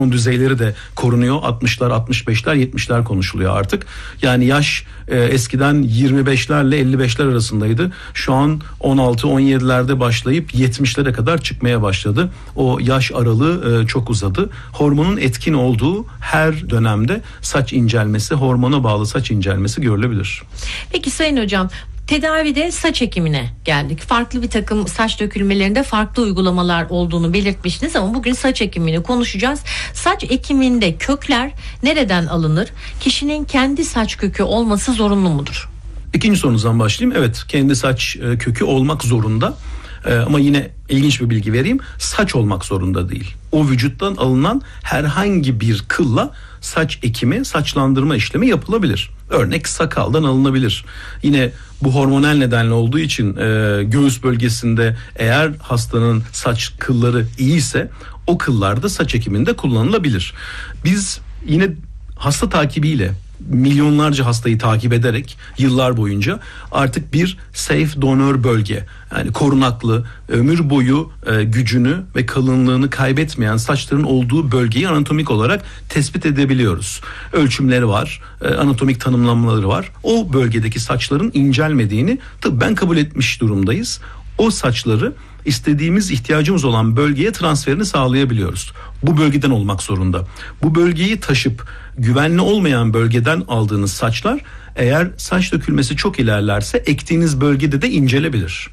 düzeyleri de korunuyor. 60'lar, 65'ler, 70'ler konuşuluyor artık. Yani yaş eskiden 25'lerle 55'ler arasındaydı. Şu an 16-17'lerde başlayıp 70'lere kadar çıkmaya başladı. O yaş aralığı çok uzadı. Hormonun etkin olduğu her dönemde saç incelmesi, hormona bağlı saç incelmesi görülebilir. Peki Sayın Hocam, tedavide saç ekimine geldik. Farklı bir takım saç dökülmelerinde farklı uygulamalar olduğunu belirtmiştiniz ama bugün saç ekimini konuşacağız. Saç ekiminde kökler nereden alınır? Kişinin kendi saç kökü olması zorunlu mudur? İkinci sorunuzdan başlayayım. Evet, kendi saç kökü olmak zorunda. Ama yine ilginç bir bilgi vereyim. Saç olmak zorunda değil. O vücuttan alınan herhangi bir kılla saç ekimi, saçlandırma işlemi yapılabilir. Örnek sakaldan alınabilir. Yine bu hormonal nedenle olduğu için göğüs bölgesinde eğer hastanın saç kılları iyiyse o kıllar da saç ekiminde kullanılabilir. Biz yine hasta takibiyle milyonlarca hastayı takip ederek yıllar boyunca artık bir safe donör bölge, yani korunaklı, ömür boyu gücünü ve kalınlığını kaybetmeyen saçların olduğu bölgeyi anatomik olarak tespit edebiliyoruz. Ölçümleri var, anatomik tanımlamaları var. O bölgedeki saçların incelmediğini tıbben kabul etmiş durumdayız. O saçları istediğimiz, ihtiyacımız olan bölgeye transferini sağlayabiliyoruz. Bu bölgeden olmak zorunda. Bu bölgeyi taşıp güvenli olmayan bölgeden aldığınız saçlar eğer saç dökülmesi çok ilerlerse ektiğiniz bölgede de incelebilir.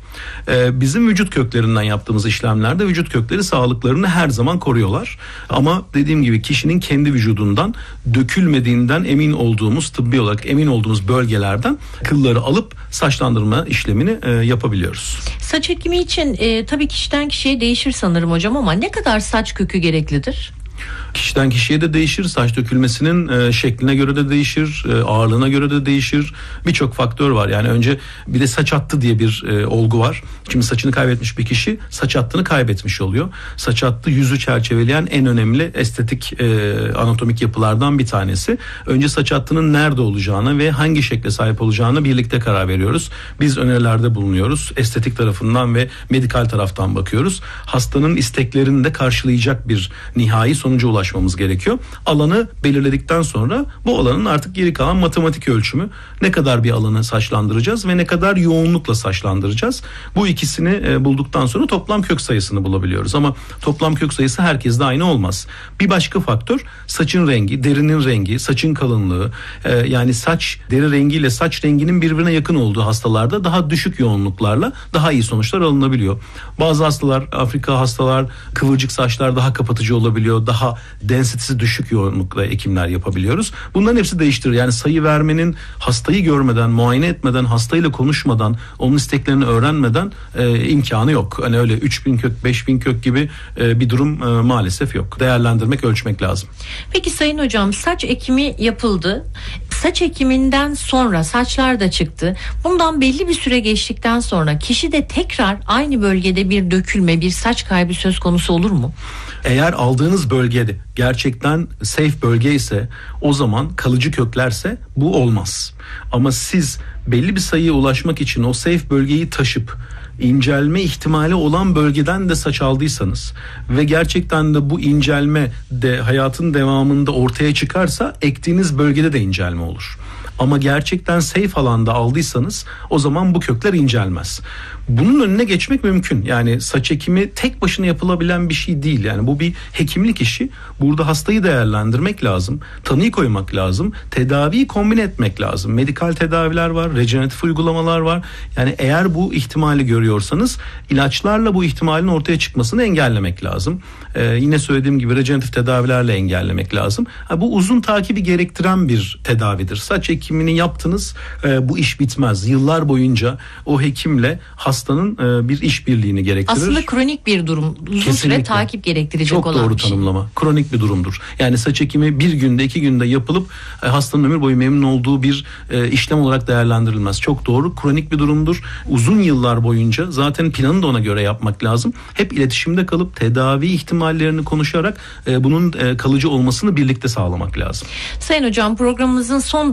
Bizim vücut köklerinden yaptığımız işlemlerde vücut kökleri sağlıklarını her zaman koruyorlar. Ama dediğim gibi kişinin kendi vücudundan dökülmediğinden emin olduğumuz, tıbbi olarak emin olduğumuz bölgelerden kılları alıp saçlandırma işlemini yapabiliyoruz. Saç ekimi için tabii kişiden kişiye değişir sanırım hocam ama ne kadar saç kökü gereklidir? Kişiden kişiye de değişir. Saç dökülmesinin şekline göre de değişir, ağırlığına göre de değişir. Birçok faktör var. Yani önce bir de saç hattı diye bir olgu var. Şimdi saçını kaybetmiş bir kişi saç hattını kaybetmiş oluyor. Saç hattı yüzü çerçeveleyen en önemli estetik anatomik yapılardan bir tanesi. Önce saç hattının nerede olacağına ve hangi şekle sahip olacağına birlikte karar veriyoruz. Biz önerilerde bulunuyoruz. Estetik tarafından ve medikal taraftan bakıyoruz. Hastanın isteklerini de karşılayacak bir nihai sonuca ulaşmamız gerekiyor. Alanı belirledikten sonra bu alanın artık geri kalan matematik ölçümü, ne kadar bir alanı saçlandıracağız ve ne kadar yoğunlukla saçlandıracağız. Bu ikisini bulduktan sonra toplam kök sayısını bulabiliyoruz. Ama toplam kök sayısı herkeste aynı olmaz. Bir başka faktör saçın rengi, derinin rengi, saçın kalınlığı. Yani saç deri rengiyle saç renginin birbirine yakın olduğu hastalarda daha düşük yoğunluklarla daha iyi sonuçlar alınabiliyor. Bazı hastalar, Afrika hastalar, kıvırcık saçlar daha kapatıcı olabiliyor. Daha densitesi düşük yoğunlukla ekimler yapabiliyoruz. Bunların hepsi değiştirir. Yani sayı vermenin hastayı görmeden, muayene etmeden, hastayla konuşmadan, onun isteklerini öğrenmeden imkanı yok. Hani öyle 3000 kök, 5000 kök gibi bir durum maalesef yok. Değerlendirmek, ölçmek lazım. Peki Sayın Hocam, saç ekimi yapıldı. Saç ekiminden sonra saçlar da çıktı. Bundan belli bir süre geçtikten sonra kişide tekrar aynı bölgede bir dökülme, bir saç kaybı söz konusu olur mu? Eğer aldığınız bölgede gerçekten safe bölge ise, o zaman kalıcı köklerse bu olmaz. Ama siz belli bir sayıya ulaşmak için o safe bölgeyi taşıp incelme ihtimali olan bölgeden de saç aldıysanız ve gerçekten de bu incelme de hayatın devamında ortaya çıkarsa ektiğiniz bölgede de incelme olur. Ama gerçekten safe alanda aldıysanız o zaman bu kökler incelmez. Bunun önüne geçmek mümkün. Yani saç ekimi tek başına yapılabilen bir şey değil. Yani bu bir hekimlik işi. Burada hastayı değerlendirmek lazım. Tanıyı koymak lazım. Tedaviyi kombine etmek lazım. Medikal tedaviler var, rejeneratif uygulamalar var. Yani eğer bu ihtimali görüyorsanız ilaçlarla bu ihtimalin ortaya çıkmasını engellemek lazım. Yine söylediğim gibi rejeneratif tedavilerle engellemek lazım. Bu uzun takibi gerektiren bir tedavidir. Saç ekimini yaptınız, bu iş bitmez. Yıllar boyunca o hekimle hastanın bir işbirliğini gerektirir. Aslında kronik bir durum. Uzun süre takip gerektirecek çok olan doğru bir şey. tanımlama. Kronik bir durumdur. Yani saç ekimi bir günde, 2 günde yapılıp hastanın ömür boyu memnun olduğu bir işlem olarak değerlendirilmez. Çok doğru. Kronik bir durumdur. Uzun yıllar boyunca zaten planı da ona göre yapmak lazım. Hep iletişimde kalıp tedavi ihtimallerini konuşarak bunun kalıcı olmasını birlikte sağlamak lazım. Sayın Hocam, programımızın son dakikaları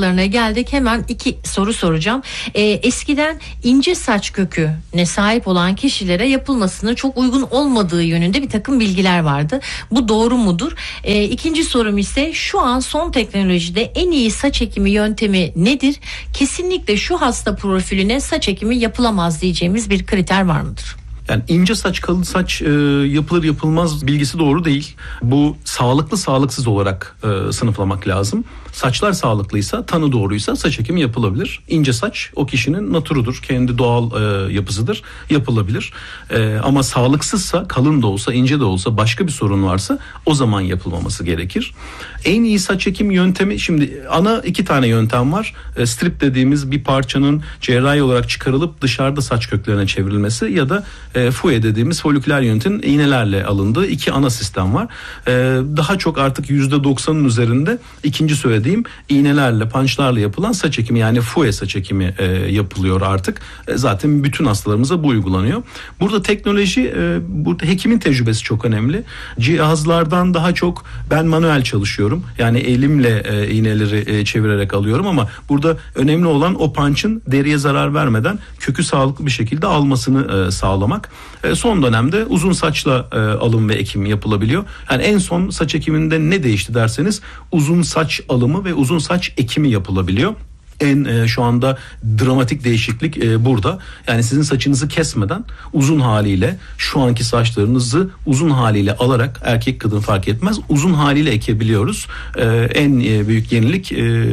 noktalarına geldik. Hemen 2 soru soracağım. Eskiden ince saç köküne sahip olan kişilere yapılmasının çok uygun olmadığı yönünde bir takım bilgiler vardı. Bu doğru mudur? İkinci sorum ise şu an son teknolojide en iyi saç ekimi yöntemi nedir? Kesinlikle şu hasta profiline saç ekimi yapılamaz diyeceğimiz bir kriter var mıdır? Yani ince saç, kalın saç yapılır yapılmaz bilgisi doğru değil. Bu sağlıklı sağlıksız olarak sınıflamak lazım. Saçlar sağlıklıysa, tanı doğruysa saç ekimi yapılabilir. İnce saç o kişinin naturudur, kendi doğal yapısıdır, yapılabilir. Ama sağlıksızsa, kalın da olsa, ince de olsa, başka bir sorun varsa o zaman yapılmaması gerekir. En iyi saç ekim yöntemi, şimdi ana 2 tane yöntem var. Strip dediğimiz bir parçanın cerrahi olarak çıkarılıp dışarıda saç köklerine çevrilmesi ya da FUE dediğimiz foliküler yöntemin iğnelerle alındığı 2 ana sistem var. Daha çok artık %90'ın üzerinde ikinci söylediğim iğnelerle, punchlarla yapılan saç ekimi, yani FUE saç ekimi yapılıyor artık. Zaten bütün hastalarımıza bu uygulanıyor. Burada teknoloji, burada hekimin tecrübesi çok önemli. Cihazlardan daha çok ben manuel çalışıyorum. Yani elimle iğneleri çevirerek alıyorum ama burada önemli olan o punch'ın deriye zarar vermeden kökü sağlıklı bir şekilde almasını sağlamak. Son dönemde uzun saçla alım ve ekim yapılabiliyor. Yani en son saç ekiminde ne değişti derseniz uzun saç alımı ve uzun saç ekimi yapılabiliyor. Şu anda dramatik değişiklik burada. Yani sizin saçınızı kesmeden uzun haliyle, şu anki saçlarınızı uzun haliyle alarak, erkek kadın fark etmez, uzun haliyle ekebiliyoruz. En büyük yenilik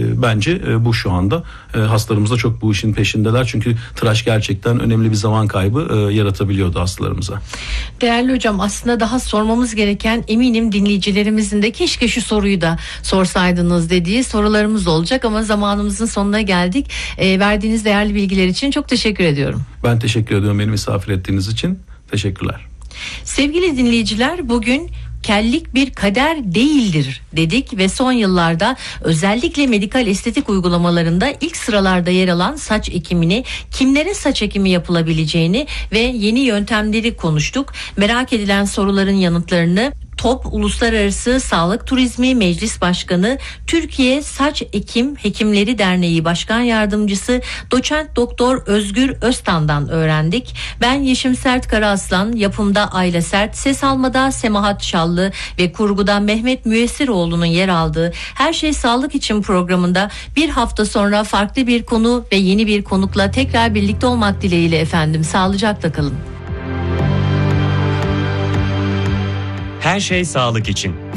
bence bu şu anda. Hastalarımız da çok bu işin peşindeler. Çünkü tıraş gerçekten önemli bir zaman kaybı yaratabiliyordu hastalarımıza. Değerli hocam, aslında daha sormamız gereken, eminim dinleyicilerimizin de keşke şu soruyu da sorsaydınız dediği sorularımız olacak ama zamanımızın sonuna geldik. Verdiğiniz değerli bilgiler için çok teşekkür ediyorum. Ben teşekkür ediyorum beni misafir ettiğiniz için. Teşekkürler. Sevgili dinleyiciler, bugün kellik bir kader değildir dedik ve son yıllarda özellikle medikal estetik uygulamalarında ilk sıralarda yer alan saç ekimini, kimlere saç ekimi yapılabileceğini ve yeni yöntemleri konuştuk. Merak edilen soruların yanıtlarını TOP Uluslararası Sağlık Turizmi Meclis Başkanı, Türkiye Saç Ekim Hekimleri Derneği Başkan Yardımcısı Doçent Doktor Özgür Öztan'dan öğrendik. Ben Yeşim Sert Karaaslan, yapımda Ayla Sert, ses almada Semahat Şallı ve kurguda Mehmet Müyessiroğlu'nun yer aldığı Her Şey Sağlık İçin programında bir hafta sonra farklı bir konu ve yeni bir konukla tekrar birlikte olmak dileğiyle efendim. Sağlıcakla kalın. Her şey sağlık için.